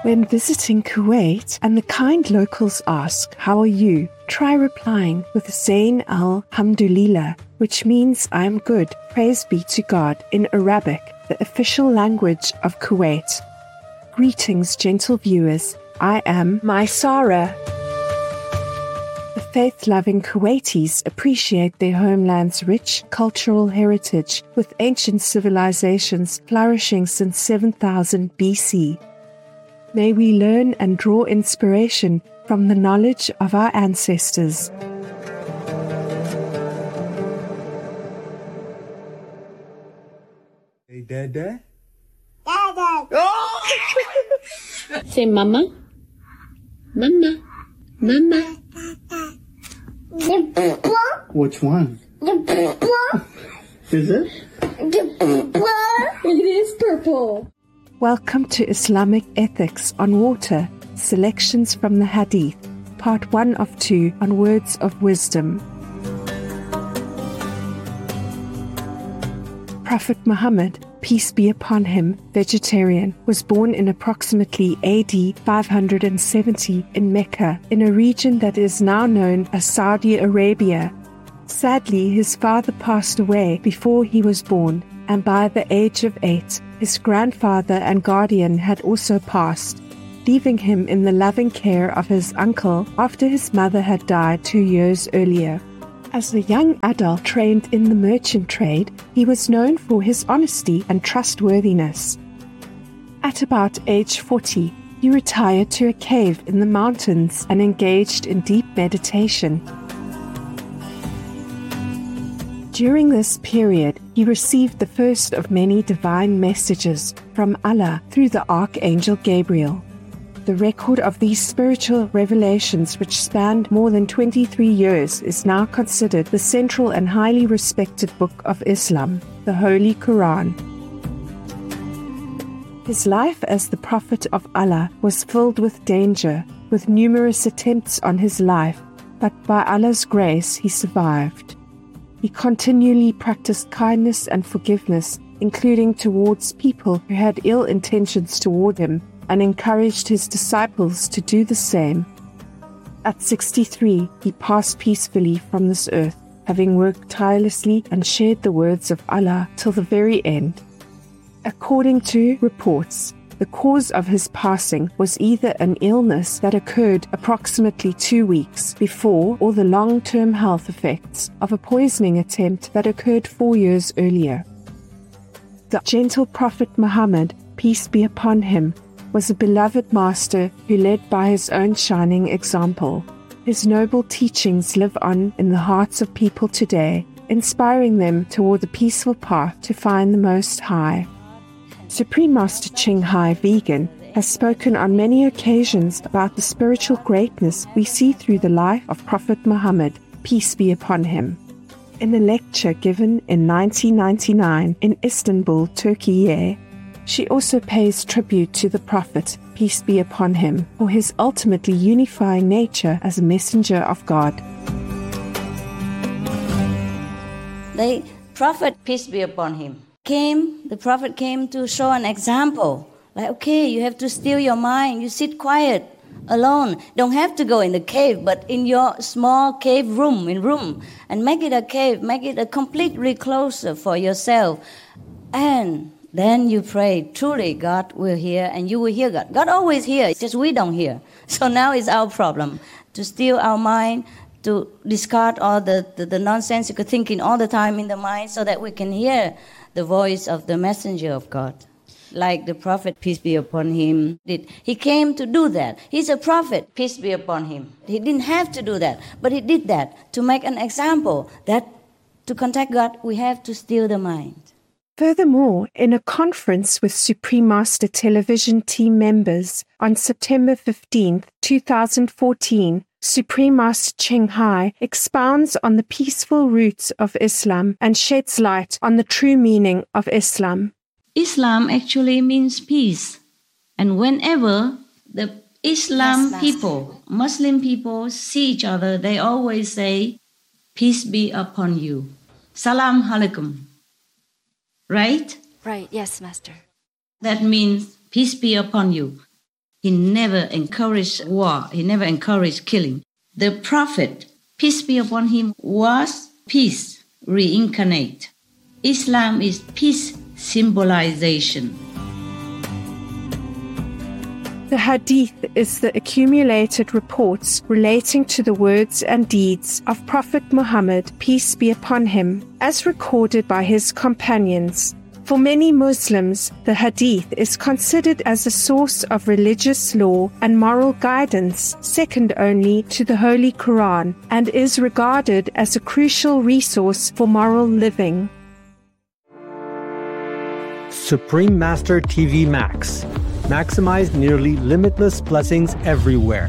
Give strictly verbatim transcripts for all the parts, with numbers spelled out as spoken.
When visiting Kuwait and the kind locals ask, "How are you?" try replying with Zayn al-Hamdulillah, which means "I am good, praise be to God" in Arabic, the official language of Kuwait. Greetings, gentle viewers. I am Maisara. The faith-loving Kuwaitis appreciate their homeland's rich cultural heritage, with ancient civilizations flourishing since seven thousand B C. May we learn and draw inspiration from the knowledge of our ancestors. Hey, Dada. Dada. Oh! Say mama. Mama. Mama. Which one? Is it? It is purple. Welcome to Islamic Ethics on Water, Selections from the Hadith, Part one of two on Words of Wisdom. Prophet Muhammad, peace be upon him, vegetarian, was born in approximately A D five hundred seventy in Mecca, in a region that is now known as Saudi Arabia. Sadly, his father passed away before he was born, and by the age of eight, his grandfather and guardian had also passed, leaving him in the loving care of his uncle after his mother had died two years earlier. As a young adult trained in the merchant trade, he was known for his honesty and trustworthiness. At about age forty, he retired to a cave in the mountains and engaged in deep meditation. During this period, he received the first of many divine messages from Allah through the Archangel Gabriel. The record of these spiritual revelations, which spanned more than twenty-three years, is now considered the central and highly respected book of Islam, the Holy Quran. His life as the Prophet of Allah was filled with danger, with numerous attempts on his life, but by Allah's grace he survived. He continually practiced kindness and forgiveness, including towards people who had ill intentions toward him, and encouraged his disciples to do the same. At sixty-three, he passed peacefully from this earth, having worked tirelessly and shared the words of Allah till the very end. According to reports, the cause of his passing was either an illness that occurred approximately two weeks before or the long-term health effects of a poisoning attempt that occurred four years earlier. The gentle Prophet Muhammad, peace be upon him, was a beloved master who led by his own shining example. His noble teachings live on in the hearts of people today, inspiring them toward the peaceful path to find the Most High. Supreme Master Ching Hai Vegan has spoken on many occasions about the spiritual greatness we see through the life of Prophet Muhammad, peace be upon him. In a lecture given in nineteen ninety-nine in Istanbul, Turkey, she also pays tribute to the Prophet, peace be upon him, for his ultimately unifying nature as a messenger of God. The Prophet, peace be upon him, came, the Prophet came to show an example. Like, okay, you have to still your mind. You sit quiet, alone. Don't have to go in the cave, but in your small cave room, in room, and make it a cave, make it a complete recloser for yourself. And then you pray, truly God will hear, and you will hear God. God always hears, just we don't hear. So now it's our problem, to still our mind, to discard all the, the, the nonsensical thinking all the time in the mind so that we can hear the voice of the messenger of God. Like the Prophet, peace be upon him, did. He came to do that. He's a prophet, peace be upon him. He didn't have to do that, but he did that to make an example that to contact God, we have to still the mind. Furthermore, in a conference with Supreme Master Television team members on September fifteenth, twenty fourteen, Supreme Master Ching Hai expounds on the peaceful roots of Islam and sheds light on the true meaning of Islam. Islam actually means peace. And whenever the Islam Yes, people, Muslim people see each other, they always say, peace be upon you. Salam alaikum. Right? Right, yes, Master. That means peace be upon you. He never encouraged war. He never encouraged killing. The Prophet, peace be upon him, was peace reincarnate. Islam is peace symbolization. The Hadith is the accumulated reports relating to the words and deeds of Prophet Muhammad, peace be upon him, as recorded by his companions. For many Muslims, the Hadith is considered as a source of religious law and moral guidance, second only to the Holy Quran, and is regarded as a crucial resource for moral living. Supreme Master T V Max. Maximize nearly limitless blessings everywhere.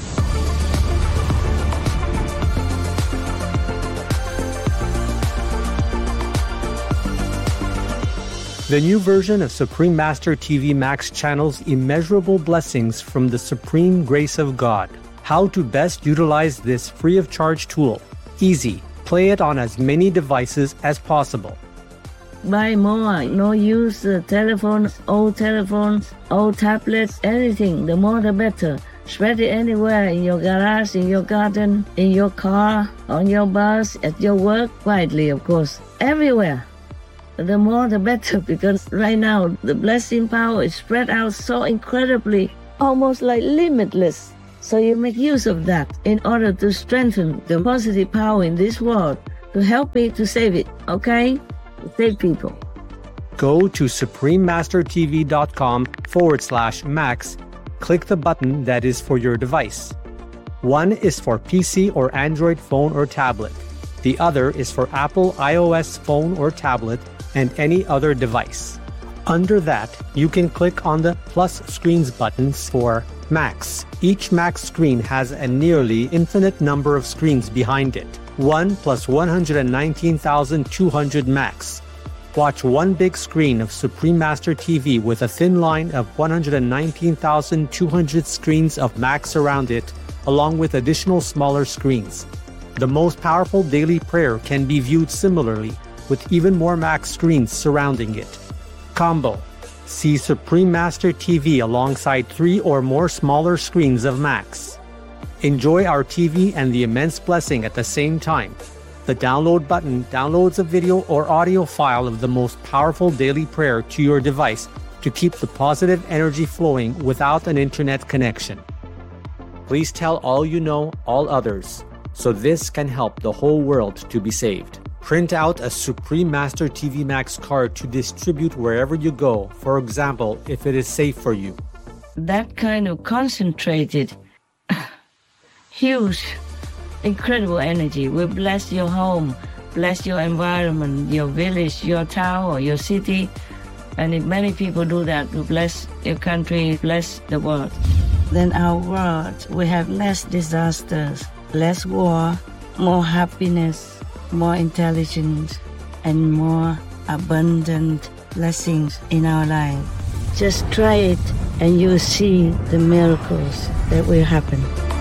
The new version of Supreme Master T V Max channels immeasurable blessings from the supreme grace of God. How to best utilize this free of charge tool? Easy. Play it on as many devices as possible. Buy more, no use uh, telephones, old telephones, old tablets, anything, the more the better. Spread it anywhere, in your garage, in your garden, in your car, on your bus, at your work, quietly of course, everywhere. The more the better, because right now the blessing power is spread out so incredibly, almost like limitless. So you make use of that in order to strengthen the positive power in this world, to help me to save it, okay? Save people. Go to suprememastertv.com forward slash max. Click the button that is for your device. One is for P C or Android phone or tablet. The other is for Apple iOS phone or tablet and any other device. Under that, you can click on the plus screens buttons for Max. Each Max screen has a nearly infinite number of screens behind it. one plus one hundred nineteen thousand two hundred Max. Watch one big screen of Supreme Master T V with a thin line of one hundred nineteen thousand two hundred screens of Max around it, along with additional smaller screens. The most powerful daily prayer can be viewed similarly, with even more Max screens surrounding it. Combo. See Supreme Master T V alongside three or more smaller screens of Max. Enjoy our T V and the immense blessing at the same time. The download button downloads a video or audio file of the most powerful daily prayer to your device to keep the positive energy flowing without an internet connection. Please tell all you know, all others, so this can help the whole world to be saved. Print out a Supreme Master T V Max card to distribute wherever you go, for example, if it is safe for you. That kind of concentrated, huge, incredible energy will bless your home, bless your environment, your village, your town, or your city. And if many people do that, to bless your country, bless the world, then our world will have less disasters, less war, more happiness, more intelligence, and more abundant blessings in our life. Just try it and you'll see the miracles that will happen.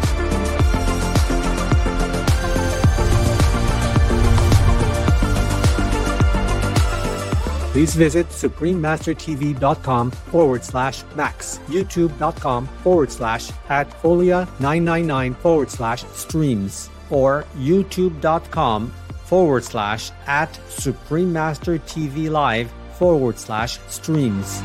Please visit suprememastertv.com forward slash max, youtube.com forward slash at folia999 forward slash streams, or youtube.com forward slash at suprememastertvlive forward slash streams.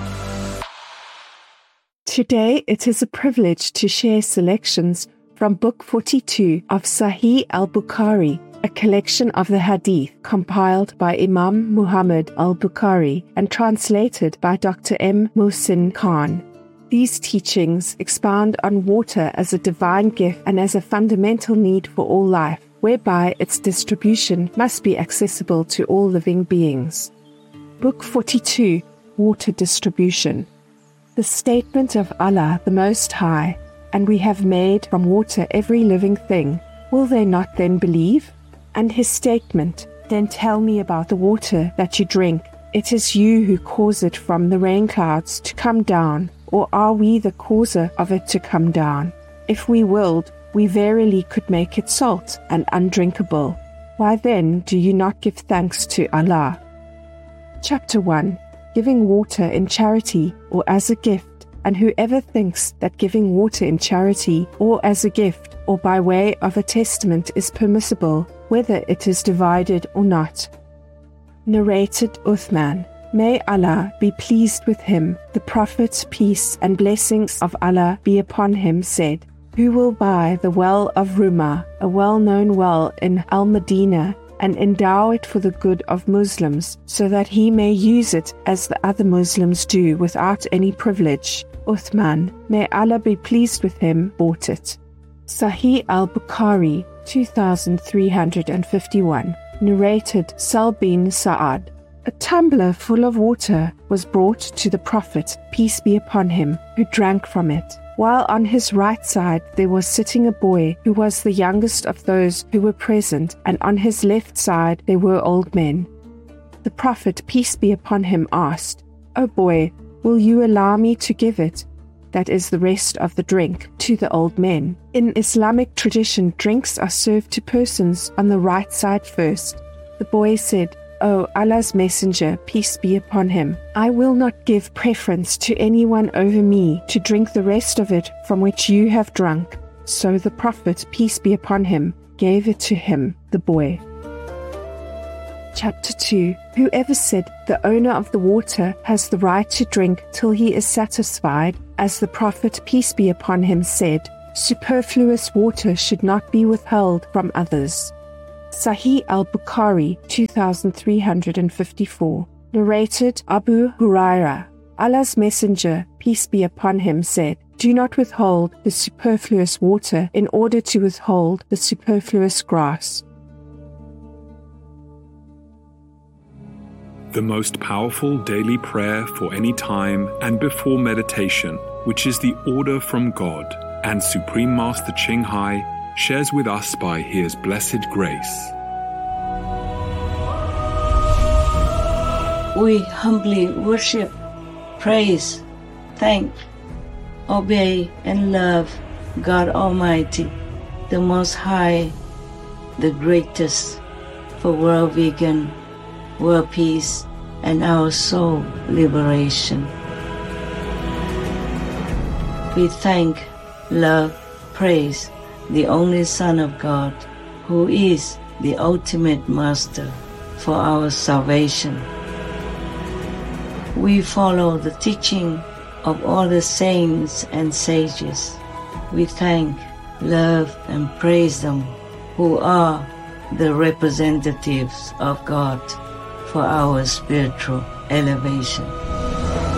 Today it is a privilege to share selections from Book forty-two of Sahih al-Bukhari, a collection of the Hadith compiled by Imam Muhammad al-Bukhari and translated by Doctor M. Muhsin Khan. These teachings expound on water as a divine gift and as a fundamental need for all life, whereby its distribution must be accessible to all living beings. Book forty-two, Water Distribution. The statement of Allah the Most High, and we have made from water every living thing, will they not then believe? And his statement, then tell me about the water that you drink. It is you who cause it from the rain clouds to come down, or are we the causer of it to come down? If we willed, we verily could make it salt and undrinkable. Why then do you not give thanks to Allah? Chapter one. Giving water in charity or as a gift. and whoever thinks that giving water in charity or as a gift or by way of a testament is permissible, whether it is divided or not. Narrated Uthman. May Allah be pleased with him, the Prophet, peace and blessings of Allah be upon him, said, "Who will buy the well of Rumah, a well-known well in Al-Madinah, and endow it for the good of Muslims, so that he may use it as the other Muslims do without any privilege?" Uthman, may Allah be pleased with him, bought it. Sahih al-Bukhari, two thousand three hundred fifty-one. Narrated Sal bin Sa'ad. A tumbler full of water was brought to the Prophet, peace be upon him, who drank from it, while on his right side there was sitting a boy who was the youngest of those who were present, and on his left side there were old men. The Prophet, peace be upon him, asked, "O boy, will you allow me to give it, that is the rest of the drink, to the old men?" In Islamic tradition, drinks are served to persons on the right side first. The boy said, "O Allah's Messenger, peace be upon him, I will not give preference to anyone over me to drink the rest of it from which you have drunk." So the Prophet, peace be upon him, gave it to him, the boy. Chapter two. Whoever said the owner of the water has the right to drink till he is satisfied, as the Prophet, peace be upon him, said, superfluous water should not be withheld from others. Sahih al-Bukhari, two thousand three hundred fifty-four. Narrated Abu Huraira. Allah's Messenger, peace be upon him, said, "Do not withhold the superfluous water in order to withhold the superfluous grass." The most powerful daily prayer for any time and before meditation, which is the order from God, and Supreme Master Ching Hai shares with us by His blessed grace. We humbly worship, praise, thank, obey, and love God Almighty, the Most High, the greatest, for world vegan, world peace, and our soul liberation. We thank, love, praise the only Son of God, who is the ultimate Master for our salvation. We follow the teaching of all the saints and sages. We thank, love, and praise them, who are the representatives of God for our spiritual elevation.